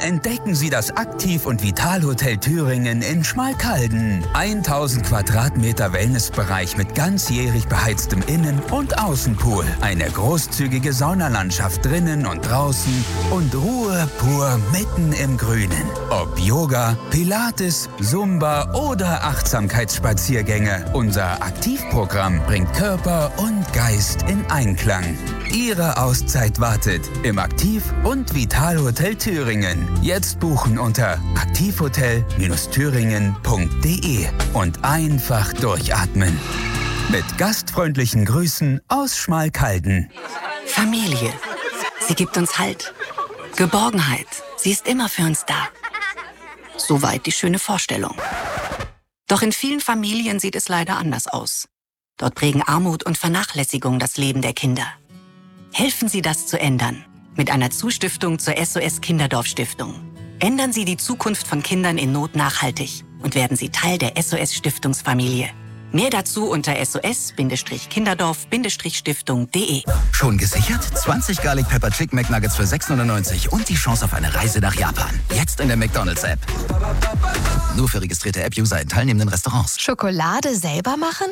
entdecken Sie das Aktiv- und Vitalhotel Thüringen in Schmalkalden. 1000 Quadratmeter Wellnessbereich mit ganzjährig beheiztem Innen- und Außenpool. Eine großzügige Saunalandschaft drinnen und draußen und Ruhe pur mitten im Grünen. Ob Yoga, Pilates, Zumba oder Achtsamkeitsspaziergänge, unser Aktivprogramm bringt Körper und Geist in Einklang. Ihre Auszeit wartet im Aktiv- und Vitalhotel Thüringen. Jetzt buchen unter aktivhotel-thüringen.de und einfach durchatmen. Mit gastfreundlichen Grüßen aus Schmalkalden. Familie. Sie gibt uns Halt. Geborgenheit. Sie ist immer für uns da. Soweit die schöne Vorstellung. Doch in vielen Familien sieht es leider anders aus. Dort prägen Armut und Vernachlässigung das Leben der Kinder. Helfen Sie, das zu ändern. Mit einer Zustiftung zur SOS Kinderdorf Stiftung. Ändern Sie die Zukunft von Kindern in Not nachhaltig und werden Sie Teil der SOS Stiftungsfamilie. Mehr dazu unter sos-kinderdorf-stiftung.de. Schon gesichert? 20 Garlic Pepper Chicken McNuggets für 6,99 und die Chance auf eine Reise nach Japan. Jetzt in der McDonald's-App. Nur für registrierte App-User in teilnehmenden Restaurants. Schokolade selber machen?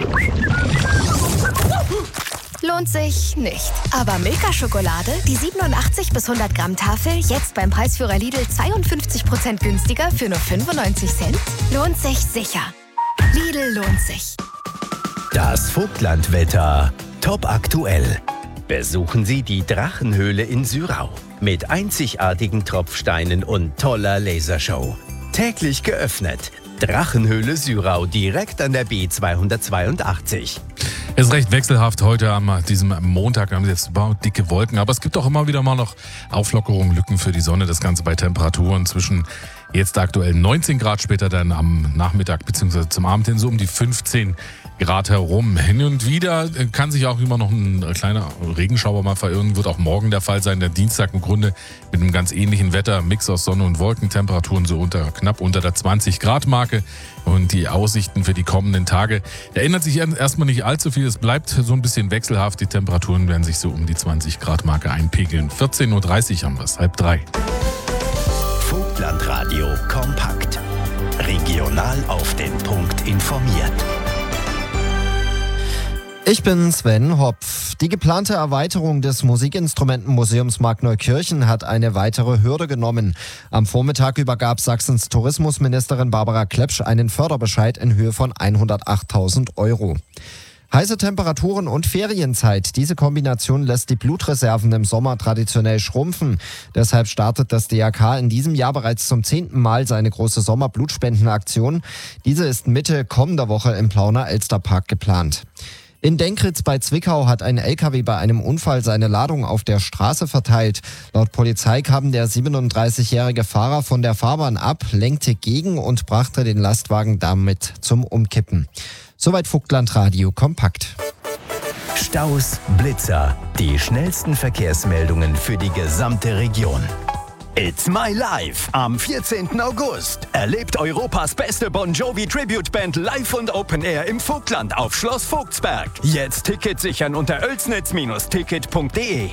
Lohnt sich nicht. Aber Milka-Schokolade, die 87 bis 100 Gramm Tafel, jetzt beim Preisführer Lidl 52% günstiger für nur 95 Cent? Lohnt sich sicher. Lidl lohnt sich. Das Vogtlandwetter. Top aktuell. Besuchen Sie die Drachenhöhle in Syrau. Mit einzigartigen Tropfsteinen und toller Lasershow. Täglich geöffnet. Drachenhöhle Syrau, direkt an der B282. Es ist recht wechselhaft heute an diesem Montag. Wir haben jetzt dicke Wolken, aber es gibt auch immer wieder mal noch Auflockerungen, Lücken für die Sonne. Das Ganze bei Temperaturen zwischen jetzt aktuell 19 Grad, später dann am Nachmittag bzw. zum Abend hin so um die 15 Grad herum. Hin und wieder kann sich auch immer noch ein kleiner Regenschauer mal verirren, wird auch morgen der Fall sein. Der Dienstag im Grunde mit einem ganz ähnlichen Wetter, Mix aus Sonne und Wolken, Temperaturen so knapp unter der 20 Grad Marke. Und die Aussichten für die kommenden Tage, da ändert sich erstmal nicht allzu viel. Es bleibt so ein bisschen wechselhaft. Die Temperaturen werden sich so um die 20 Grad Marke einpegeln. 14.30 Uhr haben wir es, 2:30. Vogtlandradio kompakt. Regional auf den Punkt informiert. Ich bin Sven Hopf. Die geplante Erweiterung des Musikinstrumentenmuseums Markneukirchen hat eine weitere Hürde genommen. Am Vormittag übergab Sachsens Tourismusministerin Barbara Klepsch einen Förderbescheid in Höhe von 108.000 €. Heiße Temperaturen und Ferienzeit. Diese Kombination lässt die Blutreserven im Sommer traditionell schrumpfen. Deshalb startet das DRK in diesem Jahr bereits zum 10. Mal seine große Sommerblutspendenaktion. Diese ist Mitte kommender Woche im Plauner Elsterpark geplant. In Denkritz bei Zwickau hat ein LKW bei einem Unfall seine Ladung auf der Straße verteilt. Laut Polizei kam der 37-jährige Fahrer von der Fahrbahn ab, lenkte gegen und brachte den Lastwagen damit zum Umkippen. Soweit Vogtlandradio kompakt. Staus, Blitzer, die schnellsten Verkehrsmeldungen für die gesamte Region. It's My Life am 14. August. Erlebt Europas beste Bon Jovi Tribute Band live und Open Air im Vogtland auf Schloss Vogtsberg. Jetzt Ticket sichern unter oelsnitz-ticket.de.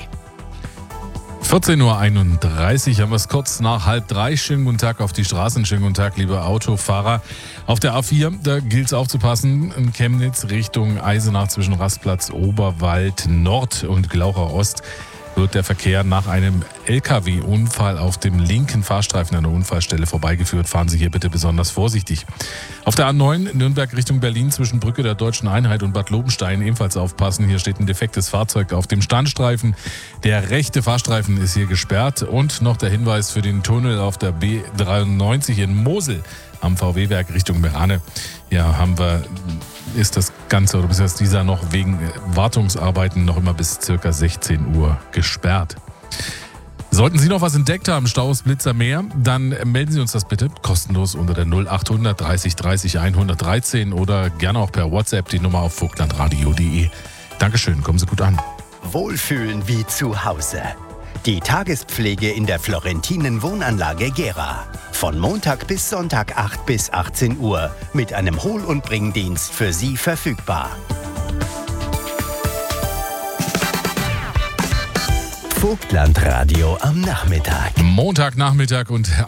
14.31 Uhr haben wir es kurz nach 2:30. Schönen guten Tag auf die Straßen, schönen guten Tag, liebe Autofahrer. Auf der A4, da gilt es aufzupassen, in Chemnitz Richtung Eisenach zwischen Rastplatz Oberwald Nord und Glaucher Ost wird der Verkehr nach einem LKW-Unfall auf dem linken Fahrstreifen an der Unfallstelle vorbeigeführt. Fahren Sie hier bitte besonders vorsichtig. Auf der A9 Nürnberg Richtung Berlin zwischen Brücke der Deutschen Einheit und Bad Lobenstein ebenfalls aufpassen. Hier steht ein defektes Fahrzeug auf dem Standstreifen. Der rechte Fahrstreifen ist hier gesperrt. Und noch der Hinweis für den Tunnel auf der B93 in Mosel am VW-Werk Richtung Merane. Ja, ist das Ganze oder bis jetzt dieser noch wegen Wartungsarbeiten noch immer bis ca. 16 Uhr gesperrt. Sollten Sie noch was entdeckt haben, Staus, Blitzer, mehr, dann melden Sie uns das bitte kostenlos unter der 0800 30 30 113 oder gerne auch per WhatsApp die Nummer auf vogtlandradio.de. Dankeschön, kommen Sie gut an. Wohlfühlen wie zu Hause. Die Tagespflege in der Florentinen Wohnanlage Gera. Von Montag bis Sonntag 8 bis 18 Uhr mit einem Hol- und Bringdienst für Sie verfügbar. Vogtlandradio am Nachmittag. Montagnachmittag und